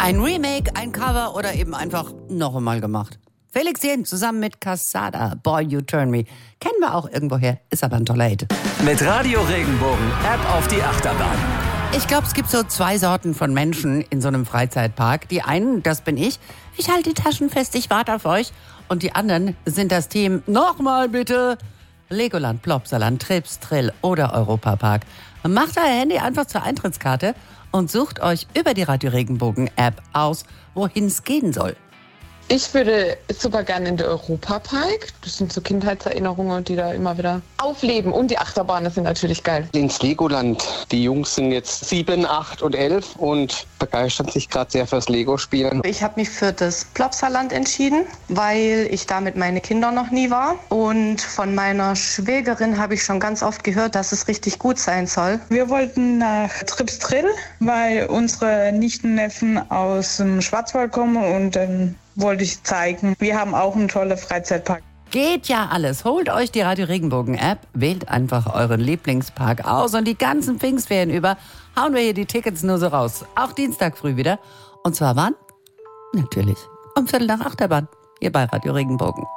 Ein Remake, ein Cover oder eben einfach noch einmal gemacht. Felix Jähn zusammen mit Casada, Boy You Turn Me. Kennen wir auch irgendwoher, ist aber ein toller Hit. Mit Radio Regenbogen, App auf die Achterbahn. Ich glaube, es gibt so zwei Sorten von Menschen in so einem Freizeitpark. Die einen, das bin ich halte die Taschen fest, ich warte auf euch. Und die anderen sind das Team, nochmal bitte, Legoland, Plopsaland, Trips, Trill oder Europapark. Macht euer Handy einfach zur Eintrittskarte und sucht euch über die Radio Regenbogen App aus, wohin es gehen soll. Ich würde super gerne in den Europapark. Das sind so Kindheitserinnerungen, die da immer wieder aufleben. Und die Achterbahnen sind natürlich geil. Ins Legoland. Die Jungs sind jetzt 7, 8 und 11 und begeistern sich gerade sehr fürs Lego-Spielen. Ich habe mich für das Plopsaland entschieden, weil ich da mit meinen Kindern noch nie war. Und von meiner Schwägerin habe ich schon ganz oft gehört, dass es richtig gut sein soll. Wir wollten nach Trips Trill, weil unsere Nichten, Neffen aus dem Schwarzwald kommen und dann wollte ich zeigen, wir haben auch einen tollen Freizeitpark. Geht ja alles. Holt euch die Radio Regenbogen App, wählt einfach euren Lieblingspark aus und die ganzen Pfingstferien über hauen wir hier die Tickets nur so raus. Auch Dienstag früh wieder. Und zwar wann? Natürlich um 7:45 Achterbahn hier bei Radio Regenbogen.